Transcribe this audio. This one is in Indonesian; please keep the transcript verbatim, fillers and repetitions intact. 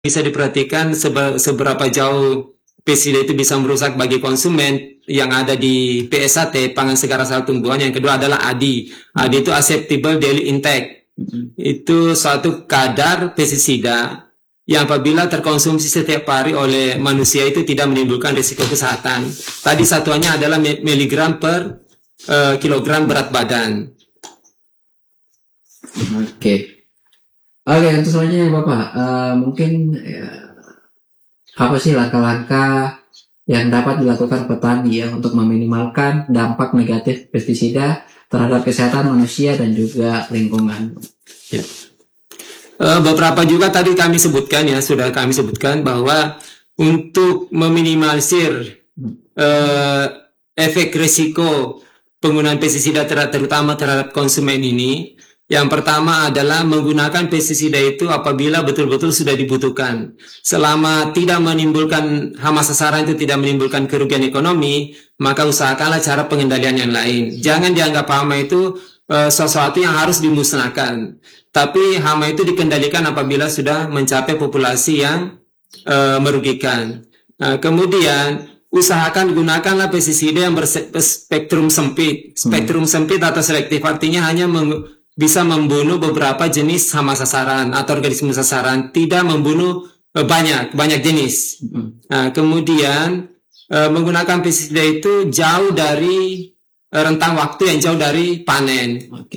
bisa diperhatikan sebe- seberapa jauh pestisida itu bisa merusak bagi konsumen yang ada di P S A T, pangan segar asal tumbuhan. Yang kedua adalah A D I. A D I itu acceptable daily intake. Itu suatu kadar pestisida yang apabila terkonsumsi setiap hari oleh manusia itu tidak menimbulkan risiko kesehatan. Tadi satuannya adalah miligram per uh, kilogram berat badan. Oke. Okay. Oke, okay, untuk selanjutnya Bapak, uh, mungkin ya, apa sih langkah-langkah yang dapat dilakukan petani ya untuk meminimalkan dampak negatif pestisida terhadap kesehatan manusia dan juga lingkungan? Ya. Uh, beberapa juga tadi kami sebutkan ya, sudah kami sebutkan bahwa untuk meminimalisir uh, efek risiko penggunaan pestisida terutama terhadap konsumen ini, yang pertama adalah menggunakan pestisida itu apabila betul-betul sudah dibutuhkan. Selama tidak menimbulkan hama sasaran, itu tidak menimbulkan kerugian ekonomi, maka usahakanlah cara pengendalian yang lain. Jangan dianggap hama itu uh, sesuatu yang harus dimusnahkan. Tapi hama itu dikendalikan apabila sudah mencapai populasi yang uh, merugikan. Nah, kemudian usahakan gunakanlah pestisida yang berspektrum sempit. Spektrum hmm. sempit atau selektif artinya hanya meng- bisa membunuh beberapa jenis hama sasaran atau organisme sasaran, tidak membunuh uh, banyak banyak jenis. Hmm. Nah, kemudian uh, menggunakan pestisida itu jauh dari uh, rentang waktu yang jauh dari panen. Okay.